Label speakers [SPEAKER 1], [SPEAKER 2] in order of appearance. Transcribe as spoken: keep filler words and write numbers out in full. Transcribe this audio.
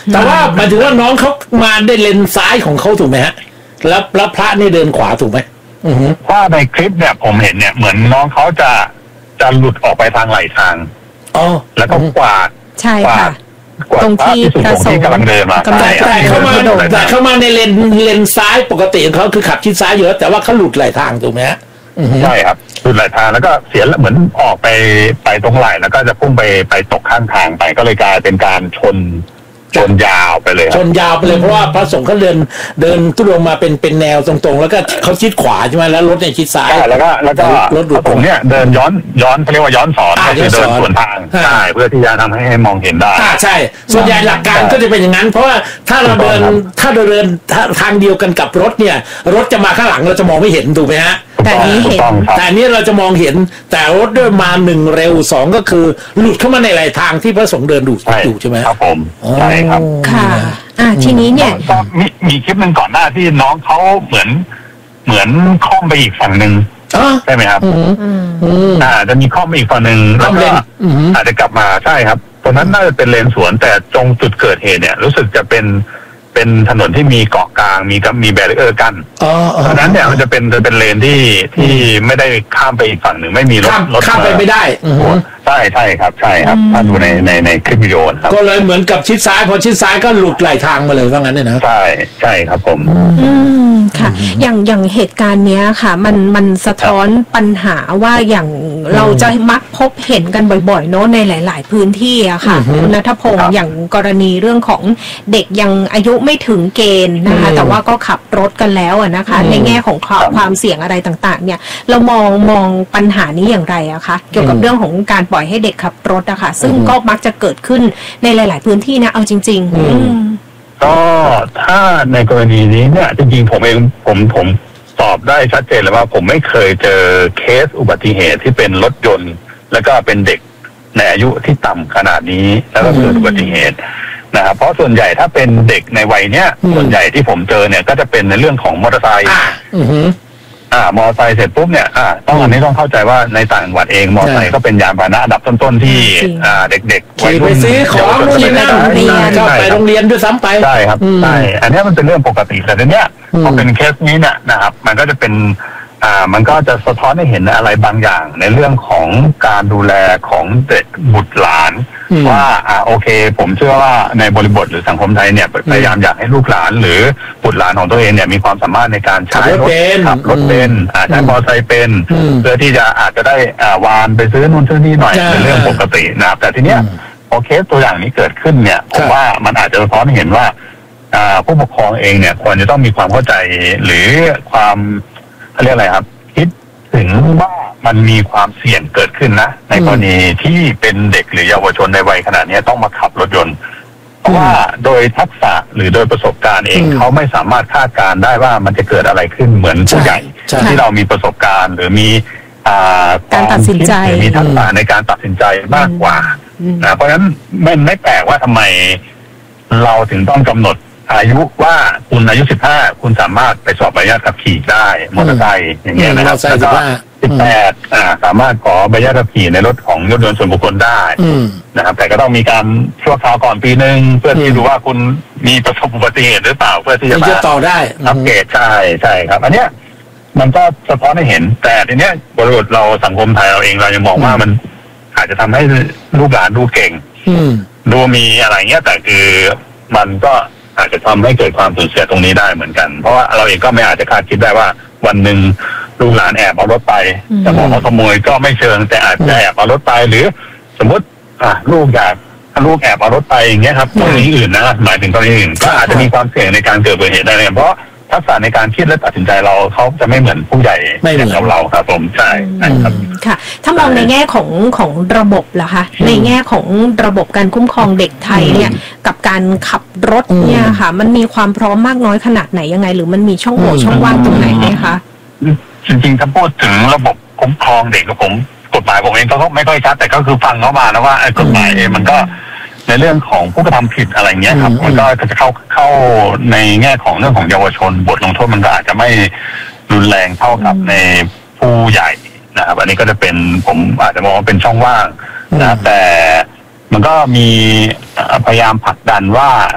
[SPEAKER 1] แต่ว่าหมายถึงว่าน้องเขามาได้เลนซ้ายของเขาถูกไหมฮะแล้วแล้วพระนี่เดินขวาถูกไหมอือฮึ
[SPEAKER 2] ว่าในคลิปเนี่ยผมเห็นเนี่ยเหมือนน้องเขาจะจะหลุดออกไปทางไหลทาง
[SPEAKER 1] อ๋อ
[SPEAKER 2] แล้วก็กวาด
[SPEAKER 3] ใช่ค่ะ
[SPEAKER 2] ตรงที่พระสงฆ์ที่กำลังเดินมา
[SPEAKER 1] แต่เข้ามาแต่เข้ามาในเลนเลนซ้ายปกติของเขาคือขับชิดซ้ายเยอะแต่ว่าเขาหลุดไหลทางถูกไหมฮะ
[SPEAKER 2] ใช่ครับหลุดไหลทางแล้วก็เสียเหมือนออกไปไปตรงไหลแล้วก็จะพุ่งไปไปตกข้างทางไปก็เลยกลายเป็นการชนชนยาวไปเลย
[SPEAKER 1] ชนยาวไปเลยเพราะว่าพระสงฆ์เขาเดินเดินตุลงมาเป็นเป็นแนวตรงๆแล้วก็เขาชิดขวาใช่ไหมแล้วรถเนี่ยชิดซ้าย
[SPEAKER 2] แล้วก็แล้วก็รถดูตรงเนี้ยเดินย้อนย้อนเขาเรียกว่าย้อนสอนก็คือเดินสวนทางใช่เพื่อที่จะทำให้มองเห็นได้
[SPEAKER 1] อ่าใช่ส่วนใหญ่หลักการก็จะเป็นอย่างนั้นเพราะว่าถ้าเราเดินถ้าเราเดินทางเดียวกันกับรถเนี่ยรถจะมาข้างหลังเราจะมองไม่เห็นถูกไหมฮะ
[SPEAKER 3] แต่นี้เห็น
[SPEAKER 1] แต่นี้เราจะมองเห็นแต่รถด้วยมาหนึ่งเร็วสองก็คือหลุดเข้ามาในไหลทางที่พระสงฆ์เดินดูอยู่ใช่ไหม
[SPEAKER 2] ครับผมใช่ครับ
[SPEAKER 3] ค่ะอ่าทีนี้เนี่ย
[SPEAKER 2] มีมีคลิปหนึ่งก่อนหน้าที่น้องเขาเหมือนเหมือนข้อมไปอีกฝั่งหนึ่งใช่ไหมครับอ่าจะมีข้อมไปอีกฝั่งหนึ่งแล้วก็อาจจะกลับมาใช่ครับตรงนั้นน่าจะเป็นเลนสวนแต่ตรงจุดเกิดเหตุเนี่ยรู้สึกจะเป็นเป็นถนนที่มีเกาะกลางมีกับมีแบรีเออร์กั้นเพราะนั้นเนี่ยมันจะเป็นจะเป็นเลนที่ที่ไม่ได้ข้ามไปอีกฝั่งหนึ่งไม่มีรถรถ
[SPEAKER 1] ข้ามไปไม่ได้
[SPEAKER 2] ใช่ใช่ครับใช่ครับถ้าดูในในในคลิปวิดีโอครับ
[SPEAKER 1] ก็เลยเหมือนกับชิดซ้ายพอชิดซ้ายก็หลุดไหลทางมาเลยว่างั้นเนี่ยนะ
[SPEAKER 2] ใช่ใช่ครับผม
[SPEAKER 3] อืมค่ะอย่างอย่างเหตุการณ์เนี้ยค่ะมันมันสะท้อนปัญหาว่าอย่างเราจะมักพบเห็นกันบ่อยๆเนาะในหลายๆพื้นที่อะค่ะคุณณัฐพงศ์อย่างกรณีเรื่องของเด็กยังอายุไม่ถึงเกณฑ์นะคะแต่ว่าก็ขับรถกันแล้วอะนะคะในแง่ของความเสี่ยงอะไรต่างๆเนี่ยเรามองมองปัญหานี้อย่างไรอะคะเกี่ยวกับเรื่องของการปล่อยให้เด็กขับรถอะค่ะซึ่งก็มักจะเกิดขึ้นในหลายๆพื้นที่นะเอาจริงๆ
[SPEAKER 2] ก็ถ้าในกรณีนี้เนี่ยจริงๆผมเองผมผมตอบได้ชัดเจนเลยว่าผมไม่เคยเจอเคสอุบัติเหตุที่เป็นรถยนต์แล้วก็เป็นเด็กในอายุที่ต่ำขนาดนี้แล้วก็เกิดอุบัติเหตุนะครับเพราะส่วนใหญ่ถ้าเป็นเด็กในวัยเนี้ยส่วนใหญ่ที่ผมเจอเนี่ยก็จะเป็นในเรื่องของมอเตอร์ไซค์อ่ามอเตอร์ไซค์เสร็จปุ๊บเนี่ยอ่าต้องอันนี้ต้องเข้าใจว่าในต่างจังหวัดเองมอเตอร์ไซค์ก็เป็นยานพาหนะอันดับต้นๆที่อ่าเด็ก
[SPEAKER 1] ๆขี่ไปซื้อของนู่นนี่นั่นก็ไปโรงเรียนด้วยซ้ำไป
[SPEAKER 2] ใช่ครับใช่อันนี้มันเป็นเรื่องปกติแต่ทีเนี้ยพอเป็นเคสนี้เนี่ยนะครับมันก็จะเป็นอ่ามันก็จะสะท้อนให้เห็นอะไรบางอย่างในเรื่องของการดูแลของเด็กบุตรหลานว่าอ่าโอเคผมเชื่อว่าในบริบทหรือสังคมไทยเนี่ยพยายามอยากให้ลูกหลานหรือบุตรหลานของตัวเองเนี่ยมีความสามารถในการใช้รถขับรถเป็นอ่าใช้มอเตอร์ไซค์เป็นเพื่อที่จะอาจจะได้อ่าวานไปซื้อนู่นซื้อนี่หน่อยเป็นเรื่องปกตินะครับแต่ทีเนี้ยพอเคสตัวอย่างนี้เกิดขึ้นเนี่ยผมว่ามันอาจจะสะท้อนให้เห็นว่าอ่าผู้ปกครองเองเนี่ยควรจะต้องมีความเข้าใจหรือความเขาเรียกอะไรครับคิดถึงว่ามันมีความเสี่ยงเกิดขึ้นนะในกรณีที่เป็นเด็กหรือเยาวชนในวัยขนาดนี้ต้องมาขับรถยนต์เพราะว่าโดยทักษะหรือโดยประสบการณ์เองเขาไม่สามารถคาดการณ์ได้ว่ามันจะเกิดอะไรขึ้นเหมือนผู้ใหญ่ที่เรามีประสบการณ์หรือมี
[SPEAKER 3] การตัดสินใจ
[SPEAKER 2] มีทักษะในการตัดสินใจมากกว่านะเพราะฉะนั้นไม่ไม่แปลกว่าทำไมเราถึงต้องกำหนดอายุว่าคุณอายุสิบห้าคุณสามารถไปสอบใบอนุญาตขับขี่ได้มอเตอร์ไซค์อย่างเงี้ยนะครับแล้วก็สิบแปดอ่าสามารถขอใบอนุญาตขับขี่ในรถของรถยนต์ส่วนบุคคลได้นะครับแต่ก็ต้องมีการชั่วคราวก่อนปีนึงเพื่อที่ดูว่าคุณมีประสบอุบัติเหตุหรือเปล่าเพื่อที่จะมา
[SPEAKER 1] ต่อได้
[SPEAKER 2] อัปเกรดใช่ใช่ครับอันเนี้ยมันก็สะท้อนให้เห็นแต่ทีเนี้ยบริบทเราสังคมไทยเราเองเรายังมองว่ามันอาจจะทำให้ลูกหลานดูเก่งดูมีอะไรเงี้ยแต่คือมันก็อาจจะทำให้เกิดความสูญเสียตรงนี้ได้เหมือนกันเพราะว่าเราเองก็ไม่อาจจะคาดคิดได้ว่าวันหนึ่งลูกหลานแอบเอารถไปจะบอกว่าขโมยก็ไม่เชิงแต่อาจจะแอบเอารถไปหรือสมมติอ่ะลูกอยากลูกแอบเอารถไปอย่างเงี้ยครับกรณีอื่นนะหมายถึงกรณีอื่นก็อาจจะมีความเสี่ยงในการเกิดอุบัติเหตุได้เลยเพราะทักษะในการคิดและตัดสินใจเราเขาจะไม่เหมือนผู้ใหญ่อย่างเราครับผมใช่ครับ
[SPEAKER 3] ค่ะถ้ามองในแง่ของของระบบล่ะคะในแง่ของระบบการคุ้มครองเด็กไทยเนี่ยกับการขับรถเนี่ยค่ะมันมีความพร้อมมากน้อยขนาดไหนยังไงหรือมันมีช่องโหว่ช่องว่างตรงไหนไหมคะ
[SPEAKER 2] จริงๆถ้าพูดถึงระบบคุ้มครองเด็กกับผมกฎหมายผมเองก็ไม่ค่อยชัดแต่ก็คือฟังเขามาแล้วว่ากฎหมายเองมันก็ในเรื่องของผู้กระทำผิดอะไรเงี้ยครับมันก็จะเข้าเข้าในแง่ของเรื่องของเยาวชนบทลงโทษมันก็อาจจะไม่รุนแรงเท่ากับในผู้ใหญ่นะครับอันนี้ก็จะเป็นผมอาจจะมองว่าเป็นช่องว่างนะแต่มันก็มีพยายามผลักดันว่า